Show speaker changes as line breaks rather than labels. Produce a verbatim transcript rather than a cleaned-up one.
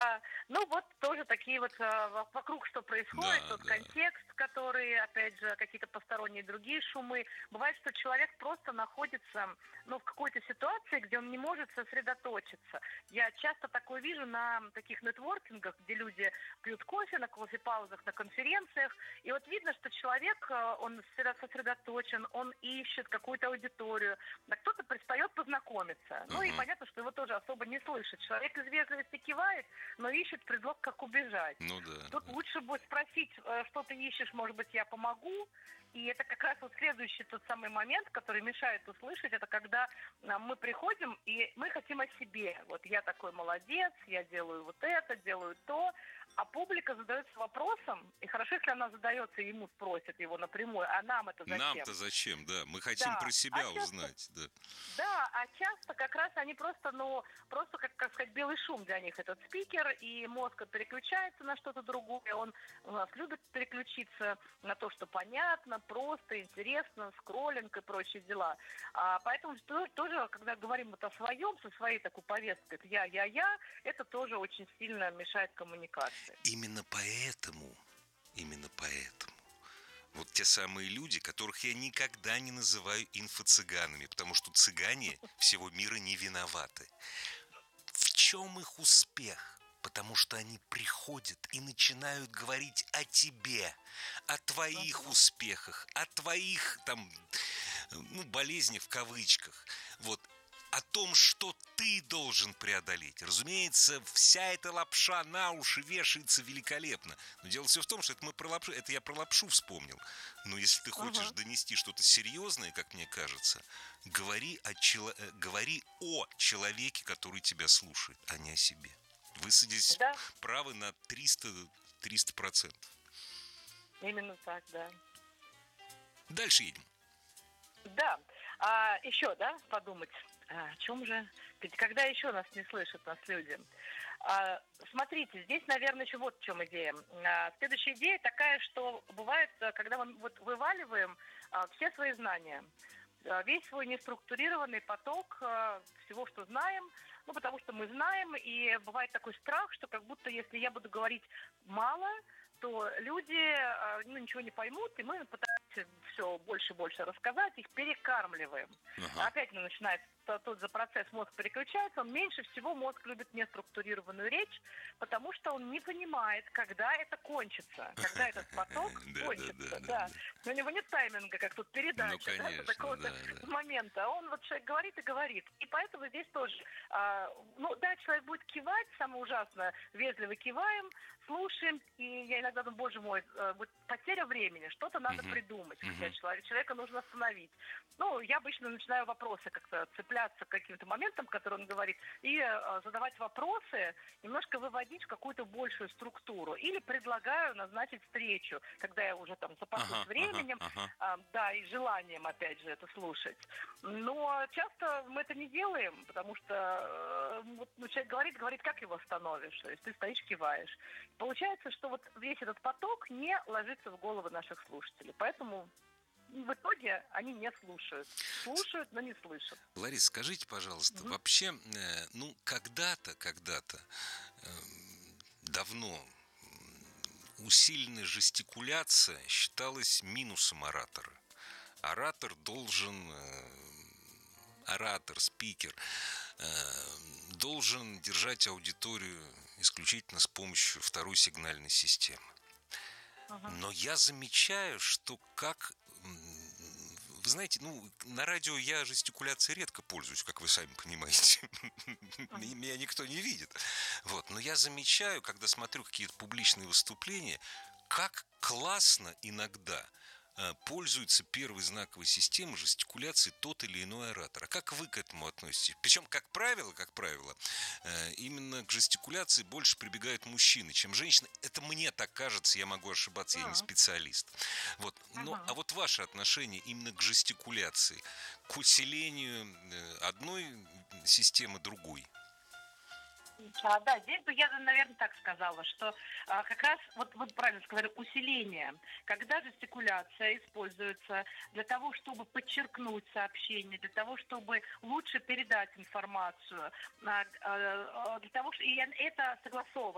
Да, ну вот тоже такие вот а, во- вокруг что происходит,
Да,
тот
да.
контекст, который, опять же, какие-то посторонние другие шумы. Бывает, что человек просто находится, ну, в какой-то ситуации, где он не может сосредоточиться. Я часто такое вижу на таких нетворкингах, где люди пьют кофе, на кофе-паузах, на конференциях, и вот видно, что человек, э, он всегда сосредоточен, он ищет какую-то аудиторию, а кто-то предстает познакомиться. Ну и
Мгм.
понятно, что его тоже особо не слышит. Человек из вежливости кивает, но ищет предлог, как убежать.
Ну да,
Тут
да.
лучше будет спросить, э, что ты ищешь, может быть, я помогу. И это как раз вот следующий тот самый момент, который мешает услышать, это когда а, мы приходим и мы хотим о себе. Вот я такой молодец, я делаю вот это, делаю то. А публика задается вопросом, и хорошо, если она задается, и ему спросят его напрямую, а нам это зачем?
Нам-то зачем, да? Мы хотим про
Да, а
себя
часто
узнать, да.
да, а часто как раз они просто, ну, просто, как, как сказать, белый шум для них этот спикер, и мозг переключается на что-то другое, он у нас любит переключиться на то, что понятно, просто, интересно, скроллинг и прочие дела. А, поэтому то- тоже, когда говорим вот о своем, со своей такой повесткой, это я, я, я, это тоже очень сильно мешает коммуникации.
Именно поэтому, именно поэтому вот те самые люди, которых я никогда не называю инфо-цыганами, потому что цыгане всего мира не виноваты. В чем их успех? Потому что они приходят и начинают говорить о тебе, о твоих
Мгм.
успехах, о твоих там, ну, болезнях в кавычках. Вот. О том, что ты должен преодолеть. Разумеется, вся эта лапша на уши вешается великолепно. Но дело все в том, что это мы про лапшу, это я про лапшу вспомнил. Но если ты хочешь
Мгм.
донести что-то серьезное, как мне кажется, говори о, чело- э, говори о человеке, который тебя слушает, а не о себе. Вы здесь
Да,
правы на триста, триста процентов.
именно так, да.
Дальше едем.
Да, а еще, да, подумать, а, о чем же, ведь когда еще нас не слышат, нас люди. А, смотрите, здесь, наверное, еще вот в чем идея. А, следующая идея такая, что бывает, а, когда мы вот вываливаем а, все свои знания, а, весь свой неструктурированный поток а, всего, что знаем, ну, потому что мы знаем, и бывает такой страх, что как будто если я буду говорить мало, то люди а, ну, ничего не поймут, и мы пытаемся все больше и больше рассказать, их перекармливаем.
Ага.
Опять ну, начинается то- тот же процесс, мозг переключается, он меньше всего мозг любит неструктурированную речь, потому что он не понимает, когда это кончится, когда этот поток
Да, да, да,
кончится,
да,
да.
да.
У него нет тайминга, как тут
Ну,
передача, да, до
конечно,
такого-то
да, да.
момента. Он вот человек говорит и говорит. И поэтому здесь тоже, а, ну да, человек будет кивать, самое ужасное, вежливо киваем, слушаем, и я иногда думаю, боже мой, э, будет потеря времени, что-то надо
Мгм,
придумать, хотя
мгм.
человек, человека нужно остановить. Ну, я обычно начинаю вопросы как-то цепляться к каким-то моментам, которые он говорит, и э, задавать вопросы, немножко выводить в какую-то большую структуру. Или предлагаю назначить встречу, когда я уже там запасусь
Ага, ага,
временем,
ага.
а, да, и желанием, опять же, это слушать. Но часто мы это не делаем, потому что э, вот, ну, человек говорит, говорит, как его остановишь? То есть ты стоишь, киваешь. Получается, что вот весь этот поток не ложится в головы наших слушателей. Поэтому в итоге они не слушают. Слушают, но не слышат.
Ларис, скажите, пожалуйста,
Мгм.
вообще, э, ну, когда-то, когда-то, эм, давно м, усиленная жестикуляция считалась минусом оратора. Оратор должен, э, оратор, спикер, э, должен держать аудиторию исключительно с помощью второй сигнальной системы.
Мгм.
Но я замечаю, что как... м, Вы знаете, ну, на радио я жестикуляцией редко пользуюсь, как вы сами понимаете.
Мгм.
Меня никто не видит. Вот. Но я замечаю, когда смотрю какие-то публичные выступления, как классно иногда э, пользуется первой знаковой системой жестикуляции тот или иной оратор. А как вы к этому относитесь? Причем, как правило, как правило, э, именно к жестикуляции больше прибегают мужчины, чем женщины. Это мне так кажется, я могу ошибаться, я не
Мгм.
специалист. Вот. Но, а
Мгм.
вот ваше отношение именно к жестикуляции, к усилению э, одной системы другой.
А, да, здесь бы я, наверное, так сказала, что а, как раз, вот вы правильно сказали, усиление, когда жестикуляция используется для того, чтобы подчеркнуть сообщение, для того, чтобы лучше передать информацию, а, а, для того, что и это согласовано